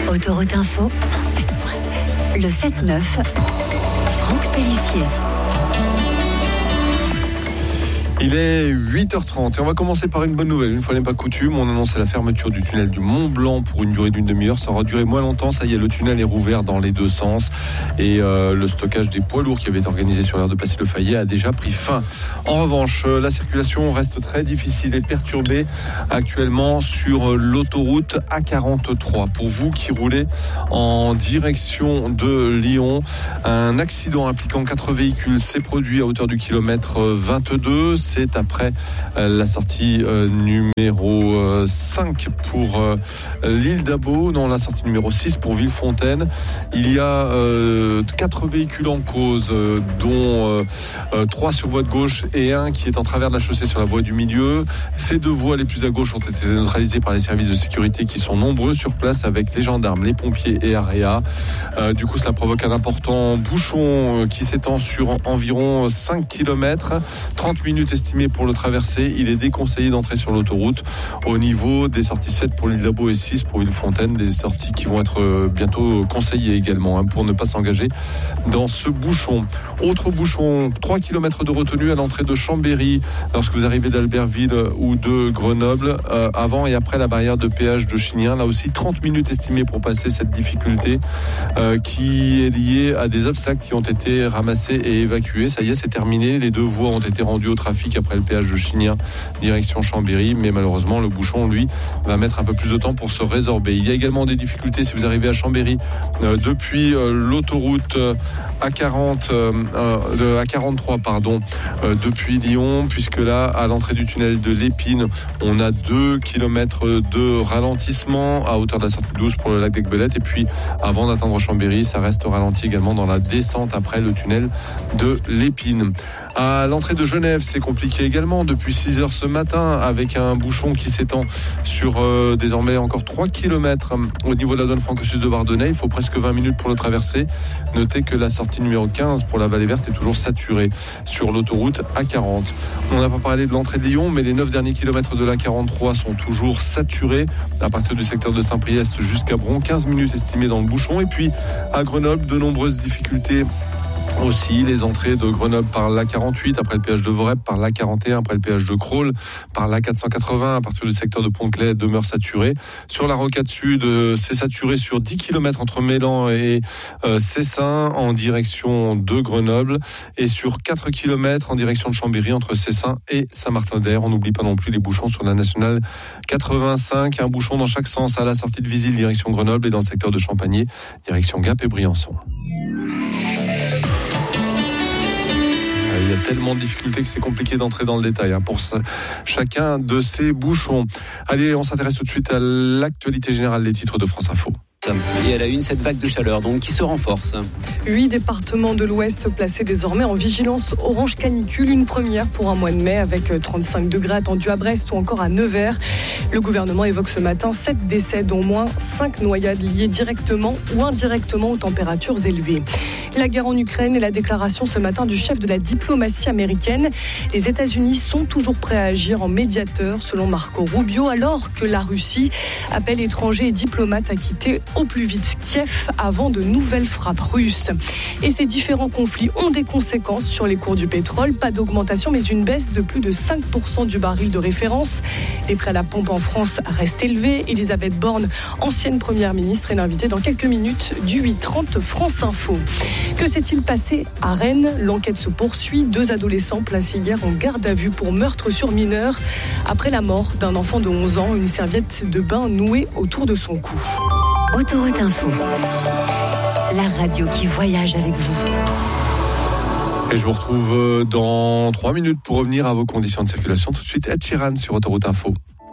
Autoroute Info 107.7. Le 7-9, Franck Pellissier. Il est 8h30 et on va commencer par une bonne nouvelle. Une fois n'est pas coutume, on annonçait la fermeture du tunnel du Mont Blanc pour une durée d'une demi-heure. Ça aura duré moins longtemps. Ça y est, le tunnel est rouvert dans les deux sens et le stockage des poids lourds qui avait été organisé sur l'aire de Passy-le-Fayet a déjà pris fin. En revanche, la circulation reste très difficile et perturbée actuellement sur l'autoroute A43. Pour vous qui roulez en direction de Lyon, un accident impliquant 4 véhicules s'est produit à hauteur du kilomètre 22. C'est après la sortie numéro 5 pour l'île d'Abo, non, la sortie numéro 6 pour Villefontaine. Il y a 4 véhicules en cause, dont 3 sur voie de gauche et un qui est en travers de la chaussée sur la voie du milieu. Ces deux voies les plus à gauche ont été neutralisées par les services de sécurité qui sont nombreux sur place avec les gendarmes, les pompiers et AREA. Du coup, cela provoque un important bouchon qui s'étend sur environ 5 km. 30 minutes estimées pour le traverser. Il est déconseillé d'entrer sur l'autoroute au niveau des sorties 7 pour l'île d'Abo et 6 pour Villefontaine, des sorties qui vont être bientôt conseillées également pour ne pas s'engager dans ce bouchon. Autre bouchon, 3 km de retenue à l'entrée de Chambéry lorsque vous arrivez d'Albertville ou de Grenoble, avant et après la barrière de péage de Chignien. Là aussi 30 minutes estimées pour passer cette difficulté qui est liée à des obstacles qui ont été ramassés et évacués. Ça y est, c'est terminé. Les deux voies ont été rendues au trafic après le péage de Chignien direction Chambéry, mais malheureusement le bouchon lui va mettre un peu plus de temps pour se résorber. Il y a également des difficultés si vous arrivez à Chambéry depuis l'autoroute A43 depuis Lyon, puisque là à l'entrée du tunnel de l'Épine on a 2 km de ralentissement à hauteur de la sortie 12 pour le lac d'Aiguebelette, et puis avant d'atteindre Chambéry ça reste ralenti également dans la descente après le tunnel de l'Épine. À l'entrée de Genève, c'est compliqué également depuis 6h ce matin avec un bouchon qui s'étend sur désormais encore 3 km au niveau de la zone Francosus de Bardonnay. Il faut presque 20 minutes pour le traverser. Notez que la sortie numéro 15 pour la Vallée Verte est toujours saturée sur l'autoroute A40. On n'a pas parlé de l'entrée de Lyon, mais les 9 derniers kilomètres de l'A43 sont toujours saturés à partir du secteur de Saint-Priest jusqu'à Bron. 15 minutes estimées dans le bouchon. Et puis à Grenoble, de nombreuses difficultés aussi, les entrées de Grenoble par l'A48 après le péage de Vorep, par l'A41 après le péage de Crolles, par l'A480 à partir du secteur de Pont-Clay demeure saturé. Sur la rocade sud, c'est saturé sur 10 km entre Mélan et Cessin en direction de Grenoble, et sur 4 km en direction de Chambéry entre Cessin et Saint-Martin-d'Air. On n'oublie pas non plus les bouchons sur la nationale 85, un bouchon dans chaque sens à la sortie de Visil direction Grenoble et dans le secteur de Champagné direction Gap et Briançon. Il y a tellement de difficultés que c'est compliqué d'entrer dans le détail pour chacun de ces bouchons. Allez, on s'intéresse tout de suite à l'actualité générale des titres de France Info. Et à la une, cette vague de chaleur donc qui se renforce. 8 départements de l'Ouest placés désormais en vigilance orange canicule, une première pour un mois de mai avec 35 degrés attendus à Brest ou encore à Nevers. Le gouvernement évoque ce matin 7 décès, dont au moins 5 noyades liées directement ou indirectement aux températures élevées. La guerre en Ukraine et la déclaration ce matin du chef de la diplomatie américaine. Les États-Unis sont toujours prêts à agir en médiateur, selon Marco Rubio, alors que la Russie appelle étrangers et diplomates à quitter au plus vite Kiev avant de nouvelles frappes russes. Et ces différents conflits ont des conséquences sur les cours du pétrole. Pas d'augmentation, mais une baisse de plus de 5% du baril de référence. Les prix à la pompe en France restent élevés. Elisabeth Borne, ancienne première ministre, est l'invitée dans quelques minutes du 8h30 France Info. Que s'est-il passé à Rennes ? L'enquête se poursuit. 2 adolescents placés hier en garde à vue pour meurtre sur mineur. Après la mort d'un enfant de 11 ans, une serviette de bain nouée autour de son cou. Autoroute Info, la radio qui voyage avec vous. Et je vous retrouve dans 3 minutes pour revenir à vos conditions de circulation. Tout de suite, Ed Sheeran sur Autoroute Info.